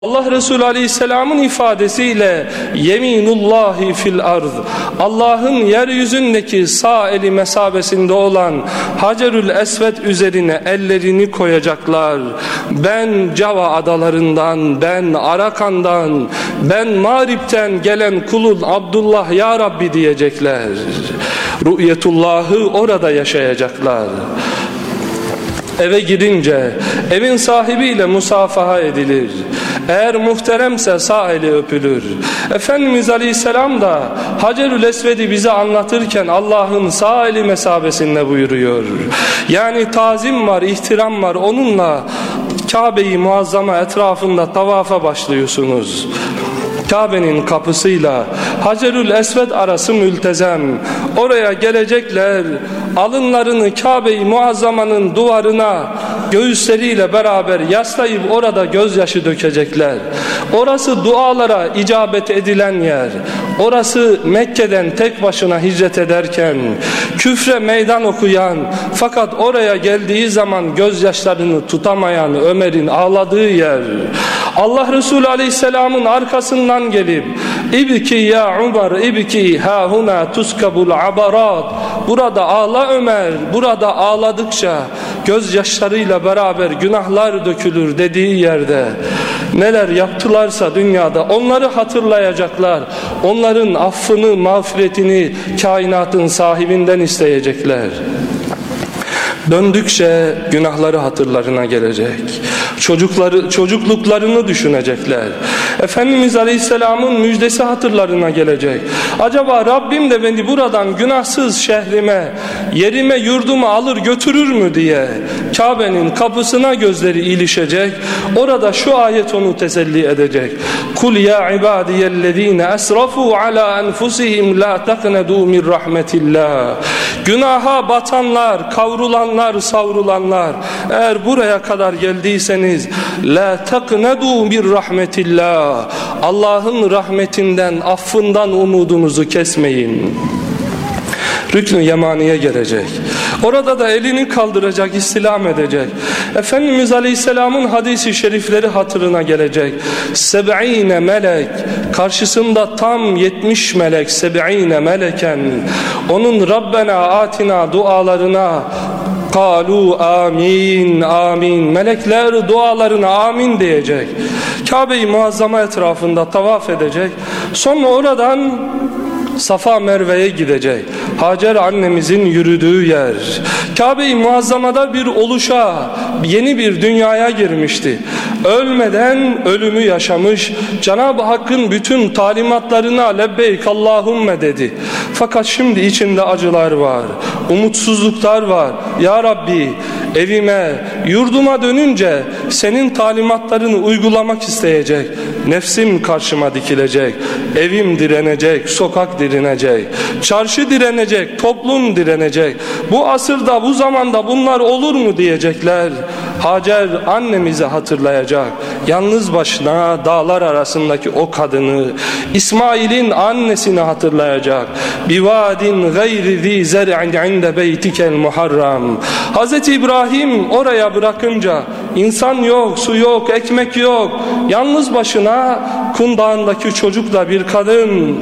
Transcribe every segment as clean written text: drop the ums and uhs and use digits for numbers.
Allah Resulü Aleyhisselam'ın ifadesiyle yeminullahi fil ard, Allah'ın yeryüzündeki sağ eli mesabesinde olan Hacerül Esved üzerine ellerini koyacaklar. Ben Cava adalarından, ben Arakan'dan, ben Mağrip'ten gelen kulun Abdullah ya Rabbi diyecekler. Ru'yetullah'ı orada yaşayacaklar. Eve girince evin sahibiyle musafaha edilir. Eğer muhteremse sağ eli öpülür. Efendimiz Aleyhisselam da Hacerül Esved'i bize anlatırken Allah'ın sağ eli mesabesinde buyuruyor. Yani tazim var, ihtiram var. Onunla Kabe-i Muazzama etrafında tavafa başlıyorsunuz. Kabe'nin kapısıyla Hacerül Esved arası mültezem. Oraya gelecekler, alınlarını Kabe-i Muazzama'nın duvarına göğüsleriyle beraber yaslayıp orada gözyaşı dökecekler. Orası dualara icabet edilen yer. Orası Mekke'den tek başına hicret ederken küfre meydan okuyan, fakat oraya geldiği zaman gözyaşlarını tutamayan Ömer'in ağladığı yer. Allah Resulü Aleyhisselam'ın arkasından gelip İbki ya Umar, ibki hahuna tuskabul abarat, burada ağla Ömer, burada ağladıkça gözyaşlarıyla beraber günahlar dökülür dediği yerde neler yaptılarsa dünyada onları hatırlayacaklar. Onların affını, mağfiretini kainatın sahibinden isteyecekler. Döndükçe günahları hatırlarına gelecek. Çocukluklarını düşünecekler. Efendimiz Aleyhisselam'ın müjdesi hatırlarına gelecek. Acaba Rabbim de beni buradan günahsız şehrime, yerime, yurduma alır götürür mü diye Kabe'nin kapısına gözleri ilişecek. Orada şu ayet onu teselli edecek. Kul ya ibadiyellezine esrafu ala enfusihim la taqnadu min rahmetillah. Günaha batanlar, kavrulanlar, savrulanlar, eğer buraya kadar geldiyseniz la taqnadu bir rahmetillah, Allah'ın rahmetinden, affından umudunuzu kesmeyin. Rükn-i Yemani'ye gelecek. Orada da elini kaldıracak, istilam edecek. Efendimiz Aleyhisselam'ın hadisi şerifleri hatırına gelecek. 70 melek, karşısında tam 70 melek, 70 meleken onun Rabbena atina dualarına kalu amin amin, melekler dualarına amin diyecek. Kabe-i Muazzama etrafında tavaf edecek. Sonra oradan Safa Merve'ye gidecek. Hacer annemizin yürüdüğü yer. Kabe-i Muazzama'da bir oluşa, yeni bir dünyaya girmişti. Ölmeden ölümü yaşamış. Cenab-ı Hakk'ın bütün talimatlarına lebbeyk Allahümme dedi. Fakat şimdi içinde acılar var, umutsuzluklar var. Ya Rabbi, evime, yurduma dönünce senin talimatlarını uygulamak isteyecek. Nefsim karşıma dikilecek. Evim direnecek, sokak direnecek, çarşı direnecek, toplum direnecek. Bu asırda, bu zamanda bunlar olur mu diyecekler. Hacer annemizi hatırlayacak. Yalnız başına dağlar arasındaki o kadını, İsmail'in annesini hatırlayacak. Bivadin gayri zi zer'in inde beytikel muharram. Hazreti İbrahim oraya bırakınca insan yok, su yok, ekmek yok. Yalnız başına kundağındaki çocukla bir kadın.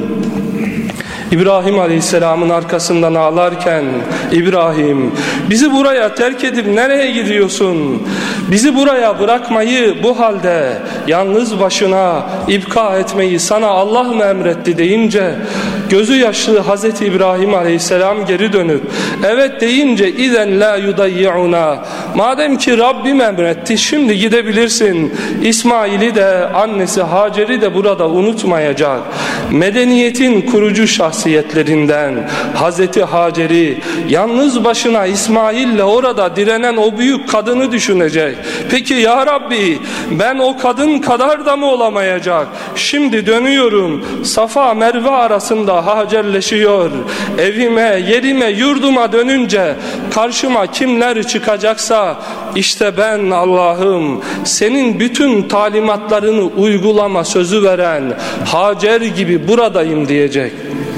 İbrahim Aleyhisselam'ın arkasından ağlarken, İbrahim, bizi buraya terk edip nereye gidiyorsun? Bizi buraya bırakmayı, bu halde yalnız başına ibka etmeyi sana Allah mı emretti deyince, gözü yaşlı Hazreti İbrahim Aleyhisselam geri dönüp evet deyince izen la yudayyi'una, madem ki Rabbim emretti şimdi gidebilirsin. İsmail'i de annesi Hacer'i de burada unutmayacak. Medeniyetin kurucu şahsiyetlerinden Hazreti Hacer'i, yalnız başına İsmail'le orada direnen o büyük kadını düşünecek. Peki ya Rabbi, ben o kadın kadar da mı olamayacak? Şimdi dönüyorum, Safa Merve arasında Hacerleşiyor. Evime, yerime, yurduma dönünce karşıma kimler çıkacaksa işte ben Allah'ım, senin bütün talimatlarını uygulama sözü veren Hacer gibi buradayım diyecek.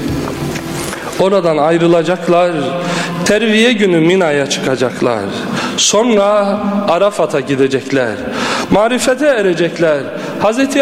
Oradan ayrılacaklar. Terviye günü Mina'ya çıkacaklar. Sonra Arafat'a gidecekler. Marifete erecekler. Hz.